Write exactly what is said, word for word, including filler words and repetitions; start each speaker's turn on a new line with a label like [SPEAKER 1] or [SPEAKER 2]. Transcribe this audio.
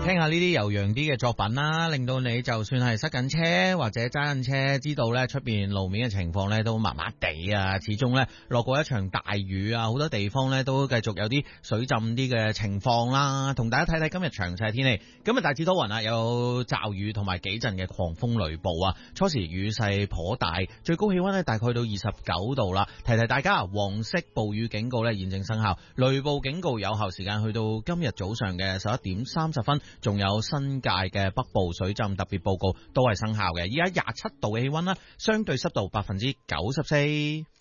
[SPEAKER 1] 聽下呢啲悠揚啲嘅作品啦，令到你就算係塞緊車或者揸緊車，知道咧出邊路面嘅情況咧都麻麻地啊。始終咧落過一場大雨啊，好多地方咧都繼續有啲水浸啲嘅情況啦。同大家睇睇今日詳細天氣，今日大致多雲啊，有驟雨同埋幾陣嘅狂風雷暴啊。初時雨勢頗大，最高氣溫咧大概到二十九度啦。提提大家，黃色暴雨警告咧現正生效，雷暴警告有效時間去到今日早上嘅十一點三十分。仲有新界嘅北部水浸特別報告都係生效嘅。而家廿七度嘅氣溫啦，相對濕度百分之九十四。